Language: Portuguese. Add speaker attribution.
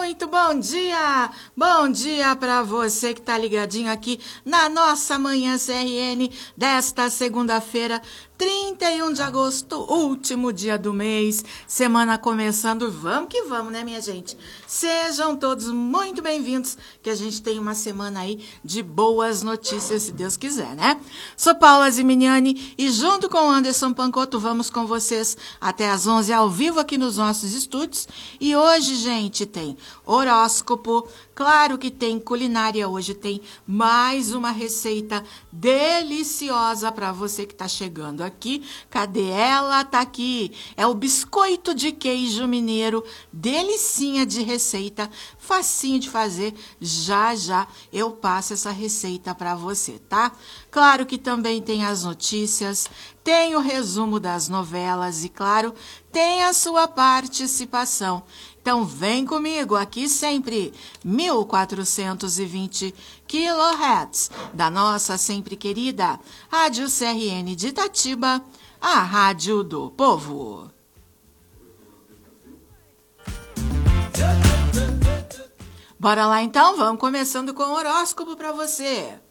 Speaker 1: Muito bom dia! Bom dia para você que tá ligadinho aqui na nossa Manhã CRN desta segunda-feira, 31 de agosto, último dia do mês, semana começando, vamos que vamos, né, minha gente? Sejam todos muito bem-vindos, que a gente tem uma semana aí de boas notícias, se Deus quiser, né? Sou Paula Ziminiani e junto com o Anderson Pancotto vamos com vocês até às 11 ao vivo aqui nos nossos estúdios. E hoje, gente, tem horóscopo, claro que tem culinária, hoje tem mais uma receita deliciosa para você que tá chegando aqui. Cadê ela? Tá aqui. É o biscoito de queijo mineiro, delicinha de receita, facinho de fazer. Já já eu passo essa receita para você, tá? Claro que também tem as notícias, tem o resumo das novelas e, claro, tem a sua participação. Então, vem comigo, aqui sempre, 1420 kHz, da nossa sempre querida Rádio CRN de Itatiba, a Rádio do Povo. Bora lá então, vamos começando com o horóscopo para você.